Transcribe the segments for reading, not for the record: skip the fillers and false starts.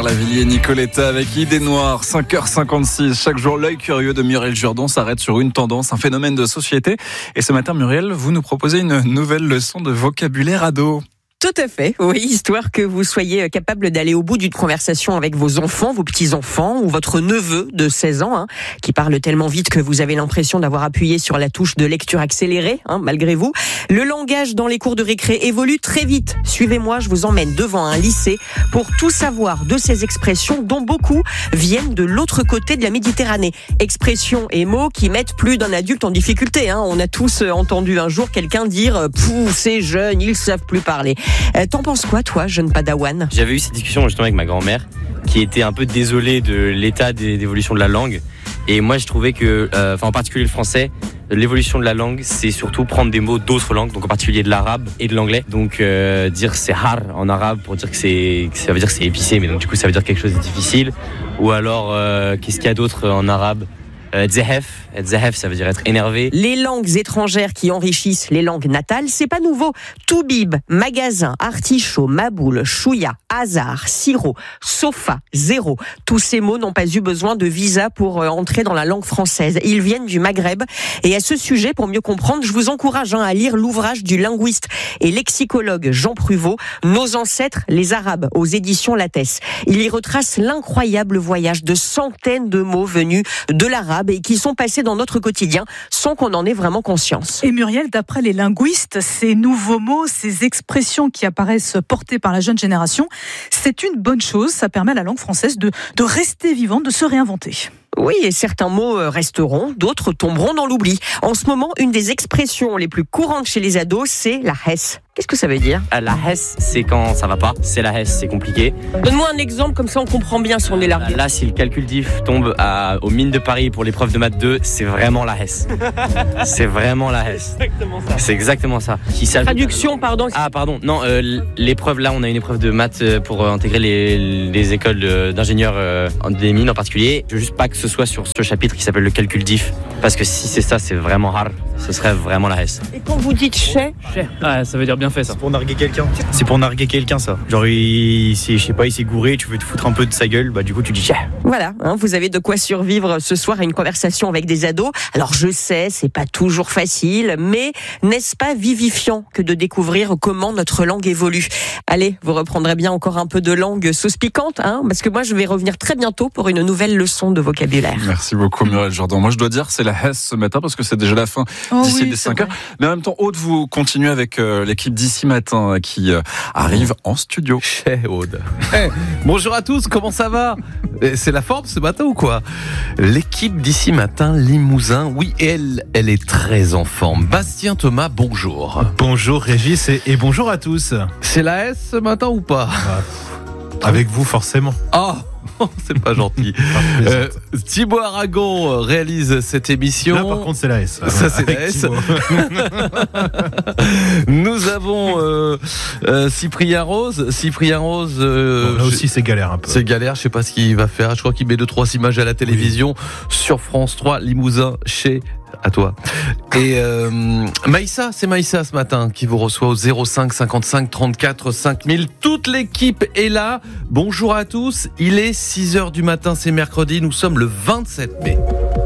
Bernard Lavillier, Nicoletta avec Idée Noire, 5h56. Chaque jour, l'œil curieux de Muriel Jourdan s'arrête sur une tendance, un phénomène de société. Et ce matin, Muriel, vous nous proposez une nouvelle leçon de vocabulaire ado. Tout à fait, oui, histoire que vous soyez capable d'aller au bout d'une conversation avec vos enfants, vos petits-enfants ou votre neveu de 16 ans, qui parle tellement vite que vous avez l'impression d'avoir appuyé sur la touche de lecture accélérée, malgré vous. Le langage dans les cours de récré évolue très vite. Suivez-moi, je vous emmène devant un lycée pour tout savoir de ces expressions dont beaucoup viennent de l'autre côté de la Méditerranée. Expressions et mots qui mettent plus d'un adulte en difficulté. On a tous entendu un jour quelqu'un dire « Pouh, ces jeunes, ils savent plus parler ». T'en penses quoi, toi, jeune padawan ? J'avais eu cette discussion justement avec ma grand-mère, qui était un peu désolée de l'état d'évolution de la langue. Et moi, je trouvais que, en particulier le français, l'évolution de la langue, c'est surtout prendre des mots d'autres langues, donc en particulier de l'arabe et de l'anglais. Donc dire c'est har en arabe pour dire que ça veut dire que c'est épicé, mais donc du coup ça veut dire quelque chose de difficile. Ou alors qu'est-ce qu'il y a d'autre en arabe ? Zehef, ça veut dire être énervé. Les langues étrangères qui enrichissent les langues natales, c'est pas nouveau. Toubib, magasin, artichaut, maboule, chouïa, hasard, sirop, sofa, zéro. Tous ces mots n'ont pas eu besoin de visa pour entrer dans la langue française. Ils viennent du Maghreb. Et à ce sujet, pour mieux comprendre, je vous encourage à lire l'ouvrage du linguiste et lexicologue Jean Pruvot, Nos ancêtres, les Arabes, aux éditions Lattès. Il y retrace l'incroyable voyage de centaines de mots venus de l'arabe et qui sont passés dans notre quotidien sans qu'on en ait vraiment conscience. Et Muriel, d'après les linguistes, ces nouveaux mots, ces expressions qui apparaissent portées par la jeune génération, c'est une bonne chose. Ça permet à la langue française de rester vivante, de se réinventer. Oui, et certains mots resteront, d'autres tomberont dans l'oubli. En ce moment, une des expressions les plus courantes chez les ados, c'est la hesse. Qu'est-ce que ça veut dire ? La hesse, c'est quand ça va pas. C'est la hesse, c'est compliqué. Donne-moi un exemple, comme ça on comprend bien si on est largué. Là, si le calcul diff tombe aux mines de Paris pour l'épreuve de maths 2, c'est vraiment la hesse. C'est vraiment la hesse. C'est exactement ça. Traduction, pardon. Ah, pardon. Non, l'épreuve, là, on a une épreuve de maths pour intégrer les écoles d'ingénieurs des mines en particulier. Je veux juste pas que ce soit sur ce chapitre qui s'appelle le calcul diff, parce que si c'est ça, c'est vraiment hard. Ce serait vraiment la hesse. Et quand vous dites chais, ça veut dire bien fait ça. C'est pour narguer quelqu'un. Ça. Genre, il s'est gouré, tu veux te foutre un peu de sa gueule, du coup tu dis chais. Voilà, vous avez de quoi survivre ce soir à une conversation avec des ados. Alors je sais, c'est pas toujours facile, mais n'est-ce pas vivifiant que de découvrir comment notre langue évolue ? Allez, vous reprendrez bien encore un peu de langue sauce piquante, parce que moi je vais revenir très bientôt pour une nouvelle leçon de vocabulaire. Merci beaucoup Muriel Jourdan. Moi je dois dire c'est la hesse ce matin parce que c'est déjà la fin d'ici les 5h. Mais en même temps, Aude, vous continuez avec l'équipe d'ici matin qui arrive en studio. Chez Aude. Bonjour à tous, comment ça va ? C'est la forme ce matin ou quoi ? L'équipe d'ici matin Limousin, oui, elle est très en forme. Bastien Thomas, bonjour. Bonjour Régis et bonjour à tous. C'est la S ce matin ou pas ? Avec vous forcément. C'est pas gentil. Thibaut Aragon réalise cette émission. Là par contre c'est la S. Ça c'est la S. Nous avons Cyprien Rose. Là aussi c'est galère un peu. C'est galère, je sais pas ce qu'il va faire. Je crois qu'il met 2-3 images à la télévision sur France 3, Limousin à toi. Et Maïssa, c'est Maïssa ce matin qui vous reçoit au 05 55 34 5000. Toute l'équipe est là. Bonjour à tous. Il est 6h du matin, c'est mercredi. Nous sommes le 27 mai.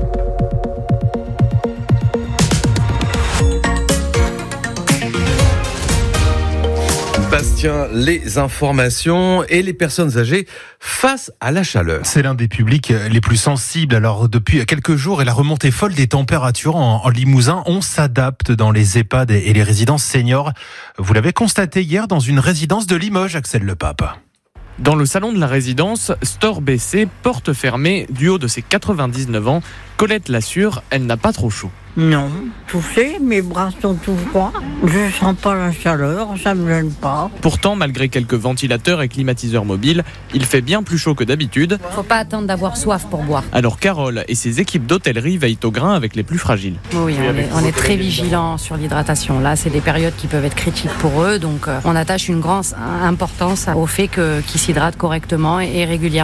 Bastien, les informations et les personnes âgées face à la chaleur. C'est l'un des publics les plus sensibles. Alors depuis quelques jours et la remontée folle des températures en Limousin, on s'adapte dans les EHPAD et les résidences seniors. Vous l'avez constaté hier dans une résidence de Limoges, Axel Le Pape. Dans le salon de la résidence, store baissé, porte fermée, du haut de ses 99 ans, Colette l'assure, elle n'a pas trop chaud. Non, touché, mes bras sont tout froids. Je sens pas la chaleur, ça me gêne pas. Pourtant, malgré quelques ventilateurs et climatiseurs mobiles, il fait bien plus chaud que d'habitude. Faut pas attendre d'avoir soif pour boire. Alors Carole et ses équipes d'hôtellerie veillent au grain avec les plus fragiles. Oui, on est très vigilants sur l'hydratation. Là, c'est des périodes qui peuvent être critiques pour eux, donc on attache une grande importance au fait qu'ils s'hydratent correctement et régulièrement.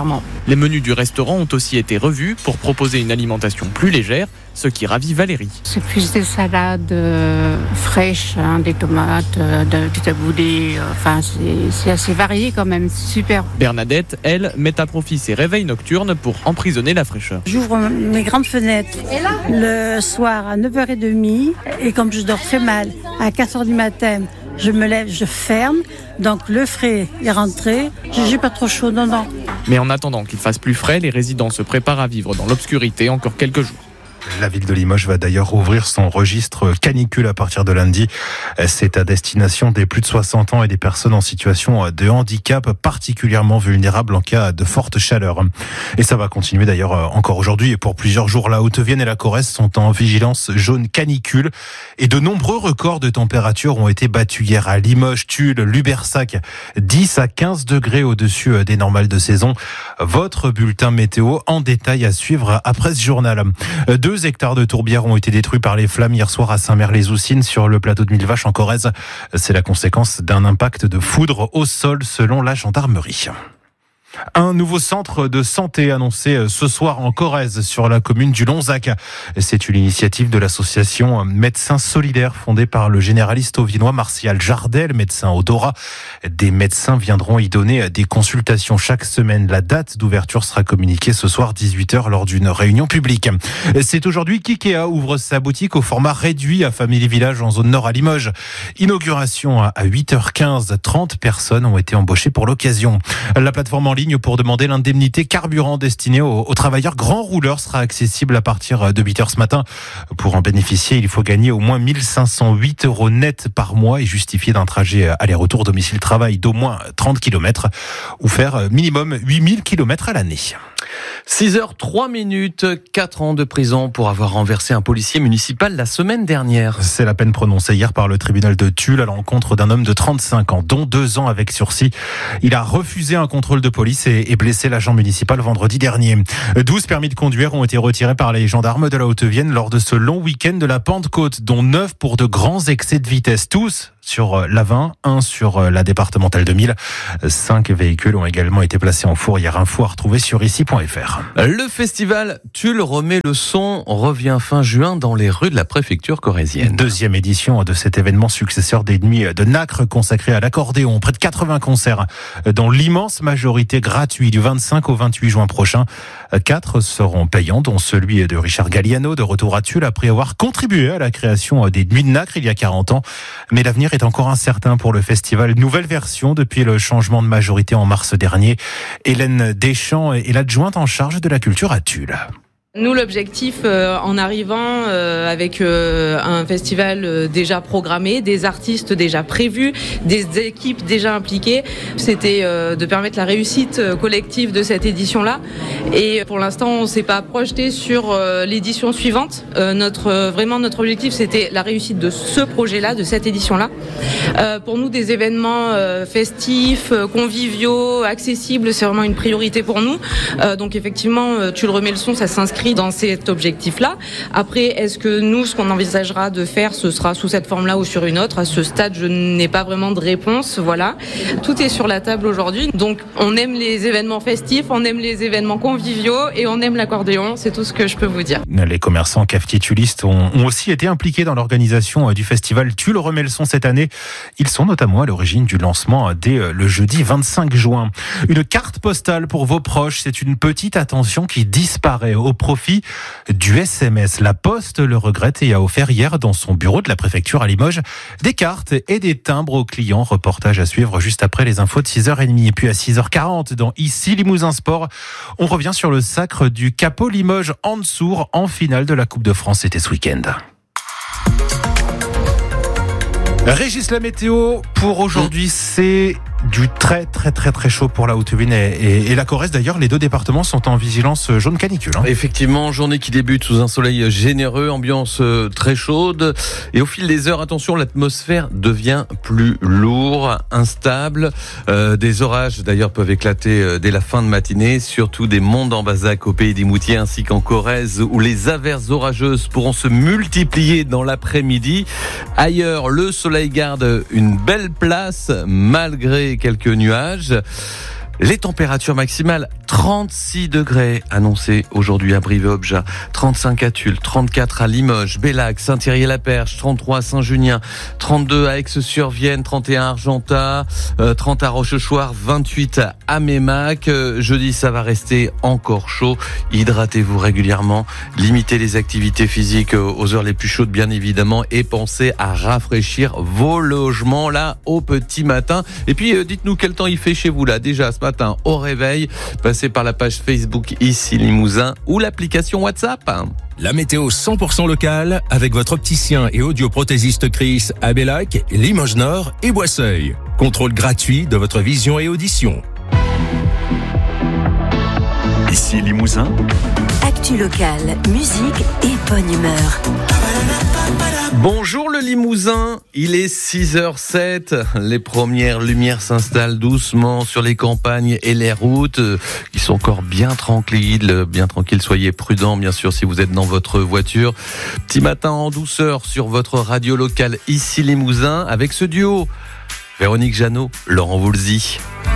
Les menus du restaurant ont aussi été revus pour proposer une alimentation plus légère, ce qui ravit Valérie. C'est plus des salades fraîches, des tomates, du taboulé. Enfin, c'est assez varié quand même, c'est super. Bernadette, elle, met à profit ses réveils nocturnes pour emprisonner la fraîcheur. J'ouvre mes grandes fenêtres le soir à 9h30 et comme je dors très mal, à 4h du matin, je me lève, je ferme, donc le frais est rentré, j'ai pas trop chaud, non. Mais en attendant qu'il fasse plus frais, les résidents se préparent à vivre dans l'obscurité encore quelques jours. La ville de Limoges va d'ailleurs ouvrir son registre canicule à partir de lundi. C'est à destination des plus de 60 ans et des personnes en situation de handicap particulièrement vulnérables en cas de forte chaleur. Et ça va continuer d'ailleurs encore aujourd'hui et pour plusieurs jours. La Haute-Vienne et la Corrèze sont en vigilance jaune canicule et de nombreux records de température ont été battus hier à Limoges, Tulle, Lubersac, 10 à 15 degrés au-dessus des normales de saison. Votre bulletin météo en détail à suivre après ce journal. 2 hectares de tourbières ont été détruits par les flammes hier soir à Saint-Mer-les-Oussines sur le plateau de Millevaches en Corrèze. C'est la conséquence d'un impact de foudre au sol selon la gendarmerie. Un nouveau centre de santé annoncé ce soir en Corrèze sur la commune du Lonzac. C'est une initiative de l'association Médecins Solidaires fondée par le généraliste ovinois Martial Jardel, médecin au Dora. Des médecins viendront y donner des consultations chaque semaine. La date d'ouverture sera communiquée ce soir 18h lors d'une réunion publique. C'est aujourd'hui qu'IKEA ouvre sa boutique au format réduit à Family Village en zone nord à Limoges. Inauguration à 8h15. 30 personnes ont été embauchées pour l'occasion. La plateforme en ligne pour demander l'indemnité carburant destinée aux travailleurs grands rouleurs sera accessible à partir de 8h ce matin. Pour en bénéficier, il faut gagner au moins 1508 € net par mois et justifier d'un trajet aller-retour domicile-travail d'au moins 30 km ou faire minimum 8000 km à l'année. 6h03, 4 ans de prison pour avoir renversé un policier municipal la semaine dernière. C'est la peine prononcée hier par le tribunal de Tulle à l'encontre d'un homme de 35 ans, dont 2 ans avec sursis. Il a refusé un contrôle de police et blessé l'agent municipal vendredi dernier. 12 permis de conduire ont été retirés par les gendarmes de la Haute-Vienne lors de ce long week-end de la Pentecôte, dont 9 pour de grands excès de vitesse, tous sur l'A20, 1 sur la départementale 2000. 5 véhicules ont également été placés en four hier. Info à retrouver sur ici.fr. Le festival Tulle remet le son revient fin juin dans les rues de la préfecture corrézienne. 2e édition de cet événement successeur des nuits de Nacre consacré à l'accordéon. Près de 80 concerts dans l'immense majorité gratuits du 25 au 28 juin prochain. 4 seront payants, dont celui de Richard Galliano, de retour à Tulle après avoir contribué à la création des Nuits de Nacre il y a 40 ans. Mais l'avenir est encore incertain pour le festival. Nouvelle version depuis le changement de majorité en mars dernier. Hélène Deschamps est l'adjointe en charge de la culture à Tulle. Nous, l'objectif en arrivant avec un festival déjà programmé, des artistes déjà prévus, des équipes déjà impliquées, c'était de permettre la réussite collective de cette édition-là. Et pour l'instant, on ne s'est pas projeté sur l'édition suivante. Notre objectif, c'était la réussite de ce projet-là, de cette édition-là. Pour nous, des événements festifs, conviviaux, accessibles, c'est vraiment une priorité pour nous. Donc effectivement, tu le remets le son, ça s'inscrit dans cet objectif-là. Après, est-ce que nous, ce qu'on envisagera de faire, ce sera sous cette forme-là ou sur une autre? À ce stade, je n'ai pas vraiment de réponse. Voilà. Tout est sur la table aujourd'hui. Donc, on aime les événements festifs, on aime les événements conviviaux et on aime l'accordéon. C'est tout ce que je peux vous dire. Les commerçants cafetiers-tullistes ont aussi été impliqués dans l'organisation du festival Tulle remet le son cette année. Ils sont notamment à l'origine du lancement dès le jeudi 25 juin. Une carte postale pour vos proches, c'est une petite attention qui disparaît au profit du SMS. La Poste le regrette et a offert hier dans son bureau de la préfecture à Limoges des cartes et des timbres aux clients. Reportage à suivre juste après les infos de 6h30. Et puis à 6h40 dans Ici Limousin Sport, on revient sur le sacre du Capot Limoges Ansour en finale de la Coupe de France. C'était ce week-end. Régis, la météo pour aujourd'hui, c'est du très chaud pour la Haute-Vienne et la Corrèze. D'ailleurs, les 2 départements sont en vigilance jaune canicule. Effectivement, journée qui débute sous un soleil généreux, ambiance très chaude. Et au fil des heures, attention, l'atmosphère devient plus lourde, instable. Des orages, d'ailleurs, peuvent éclater dès la fin de matinée, surtout des monts d'Ambazac au pays des Moutiers ainsi qu'en Corrèze, où les averses orageuses pourront se multiplier dans l'après-midi. Ailleurs, le soleil garde une belle place, malgré quelques nuages. Les températures maximales, 36 degrés annoncés aujourd'hui à Brive-Obja, 35 à Tulle, 34 à Limoges, Bellac, Saint-Thierry-la-Perche, 33 à Saint-Junien, 32 à Aix-sur-Vienne, 31 à Argentat, 30 à Rochechouart, 28 à Mémac. Jeudi, ça va rester encore chaud. Hydratez-vous régulièrement, limitez les activités physiques aux heures les plus chaudes bien évidemment et pensez à rafraîchir vos logements là au petit matin. Et puis dites-nous quel temps il fait chez vous là déjà ce matin au réveil. Passez par la page Facebook Ici Limousin ou l'application WhatsApp. La météo 100% locale avec votre opticien et audioprothésiste Chris à Bellac, Limoges Nord et Boisseuil. Contrôle gratuit de votre vision et audition. Ici Limousin. Actu locale, musique et bonne humeur. Bonjour le Limousin, il est 6h07, les premières lumières s'installent doucement sur les campagnes et les routes qui sont encore bien tranquilles, soyez prudents bien sûr si vous êtes dans votre voiture. Petit matin en douceur sur votre radio locale Ici Limousin avec ce duo, Véronique Jeannot, Laurent Voulzy.